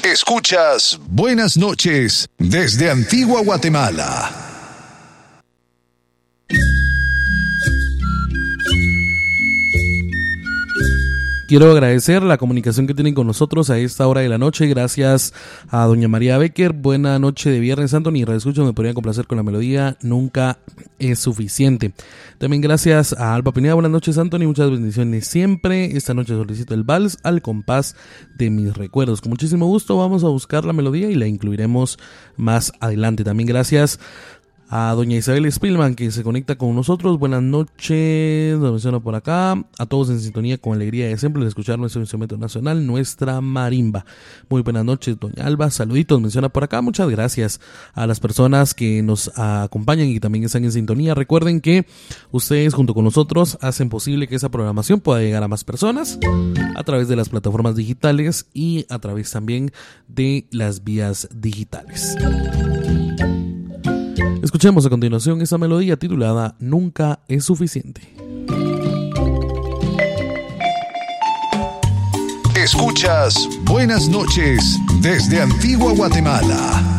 Escuchas Buenas noches desde Antigua Guatemala. Quiero agradecer la comunicación que tienen con nosotros a esta hora de la noche. Gracias a doña María Becker. Buena noche de Viernes Santo. Ni reescucho, me podrían complacer con la melodía Nunca es suficiente. También gracias a Alba Pineda. Buenas noches, Anthony. Muchas bendiciones siempre. Esta noche solicito el vals al compás de mis recuerdos. Con muchísimo gusto vamos a buscar la melodía y la incluiremos más adelante. También gracias a doña Isabel Spillman, que se conecta con nosotros. Buenas noches, nos menciona por acá. A todos en sintonía con alegría de siempre de escuchar nuestro instrumento nacional, nuestra marimba. Muy buenas noches, doña Alba. Saluditos, menciona por acá. Muchas gracias a las personas que nos acompañan y que también están en sintonía. Recuerden que ustedes junto con nosotros hacen posible que esa programación pueda llegar a más personas a través de las plataformas digitales y a través también de las vías digitales. Escuchemos a continuación esa melodía titulada Nunca es suficiente. Escuchas Buenas noches desde Antigua Guatemala.